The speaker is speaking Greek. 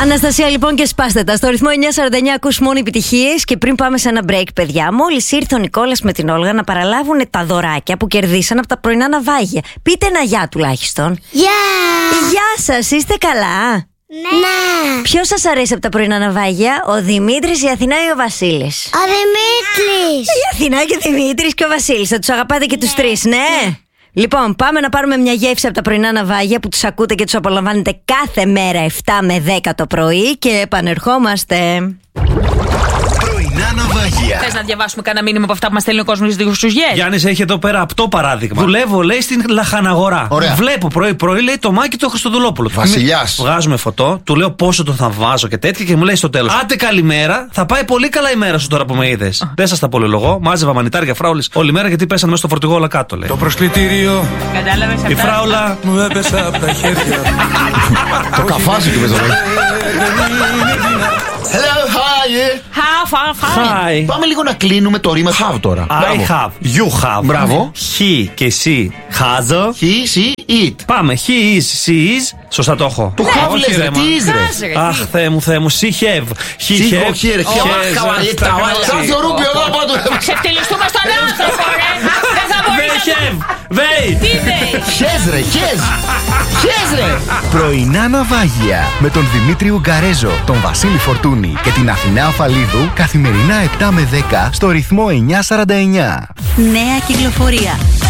Αναστασία λοιπόν και σπάστε τα. Στο ρυθμό 949 ακούς μόνο επιτυχίες. Και πριν πάμε σε ένα break, παιδιά, μόλις ήρθε ο Νικόλας με την Όλγα να παραλάβουν τα δωράκια που κερδίσαν από τα πρωινά ναυάγια. Πείτε ένα γεια τουλάχιστον. Γεια! Γεια σας, είστε καλά? Ναι! Ποιος σας αρέσει από τα πρωινά ναυάγια, ο Δημήτρης, η Αθηνά ή ο Βασίλης? Ο Δημήτρης! Η Αθηνά και ο Δημήτρης και ο Βασίλης. Θα τους αγαπάτε και τους τρεις, ναι? Λοιπόν, πάμε να πάρουμε μια γεύση από τα πρωινά ναυάγια που τους ακούτε και τους απολαμβάνετε κάθε μέρα 7 με 10 το πρωί και επανερχόμαστε. Πρωινά ναυάγια. Θες να διαβάσουμε κανένα μήνυμα από αυτά που μας στέλνει ο κόσμος στις Χριστουγέννες? Γιάννης έχει εδώ πέρα απτό παράδειγμα. Δουλεύω, λέει, στην λαχαναγορά. Ωραία. Βλέπω πρωί-πρωί, λέει, το Μάκη το Χριστοδουλόπουλο. Βασιλιάς. Βγάζουμε φωτό, του λέω πόσο τον θαυμάζω και τέτοια και μου λέει στο τέλος: άντε καλημέρα, θα πάει πολύ καλά η μέρα σου τώρα που με είδες. Δεν σας τα πολυλογώ, μάζευα μανιτάρια φράουλες όλη μέρα γιατί πέσανε μέσα στο φορτηγό όλα κάτω, λέει. Το προσκλητήριο Κατάλαβες Η αυτά? φράουλα. μου έπεσε από τα χέρια. Το καφάσι του παίζω. Hello, hi. Hi. Πάμε λίγο να κλείνουμε το ρήμα have τώρα. I have, you have. Μπράβο. He και εσύ has. He, she, it. Πάμε, he is, she is. Σωστά το έχω. Του have Όχι, λες ρε, ρε, τι μα. is ρε. Χάζε, ρε, Αχ, Θεέ μου, He have. He Σίγο, have. χέρε, Σαν το ρούπι εδώ πάντου. Ξεφτυλιστούμε στον άνθρωπο, ρε! Δεν θα μπορεί They να... have. They. Τι they? Χες ρε, χες ρε. Πρωινά ναυάγια με τον Δημήτρη Ουγκαρέζο, τον Βασίλη Φορτούνη και την Αθηνά Αφαλίδου καθημερινά 7 με 10 στο ρυθμό 949. Νέα κυκλοφορία.